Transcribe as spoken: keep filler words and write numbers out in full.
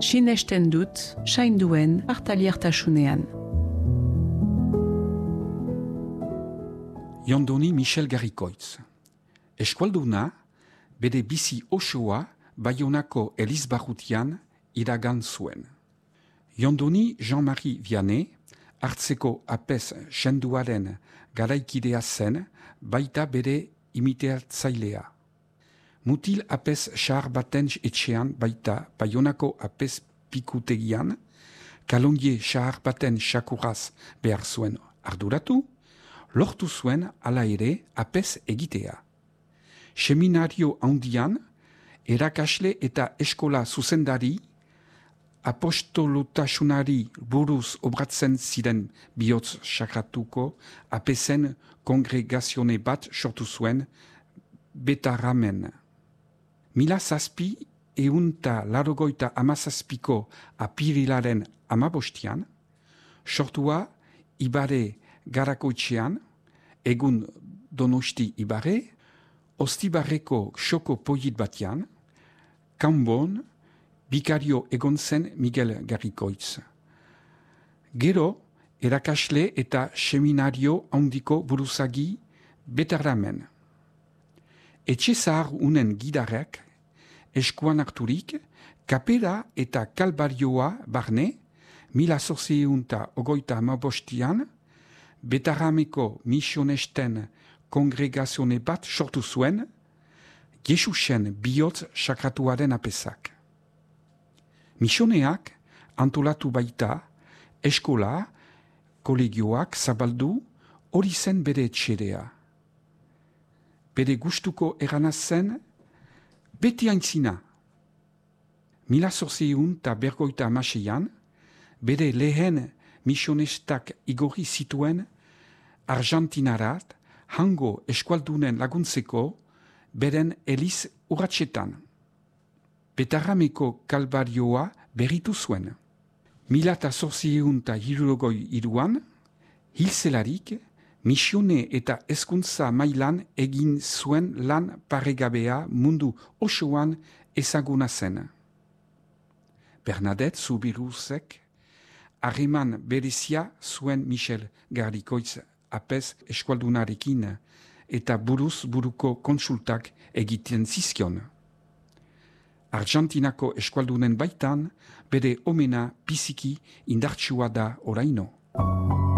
Sinesten dut, sainduen hartaliertasunean. Jondoni Michel Garrikoitz. Eskualduna, bere bizi osoa Baionako Elizbarrutian iragan zuen. Jondoni Jean-Marie Vianney, hartzeko apez senduaren garaikidea zen, baita bere imiteatzailea. Mutil apez xahar baten etxean baita Baionako apez pikutegian, kalondie xahar baten xakuraz behar zuen arduratu, lortu zuen ala ere apez egitea. Seminario handian, erakasle eta eskola zuzendari, apostolotasunari buruz obratzen ziren bihotz sakratuko apezen kongregazione bat sortu zuen Betarramen. Mila zazpi eunta larogoita amazazpiko apirilaren amabostian, sortua Ibare Garakoitxean, egun Donosti Ibare, Ostibarreko xoko polit batian, kanbon, bikario egon zen Miguel Garrikoitz. Gero, erakasle eta seminario handiko buruzagi Betarramen. Etxe zahar unen gidarrak, eskuan harturik, kapera eta kalbarioa barne, mila zortziehunta ogoita amabostian, Betarrameko misionesten kongregazione bat sortu zuen, Jesusen bihotz sakratuaren apezak. Misioneak antolatu baita, eskola, kolegioak zabaldu, hori zen bere etxerea. Bere gustuko eranaz zen, beti aintzina. Mila zortziehun eta bergoita amaseian, bere lehen misionestak igorri zituen Argentinarat, hango eskualdunen laguntzeko, beren eliz urratxetan. Betarrameko kalbarioa berritu zuen. Mila eta zortziehun eta hirurogoi iruan, hilzelarik, misione eta hezkuntza mailan egin zuen lan paregabea mundu osoan ezaguna zen. Bernadette Zubiruzek harreman berezia zuen Michel Garrikoitz apez eskualdunarekin eta buruz buruko konsultak egiten zizkion. Argentinako eskualdunen baitan bere omena biziki indartsua da oraino.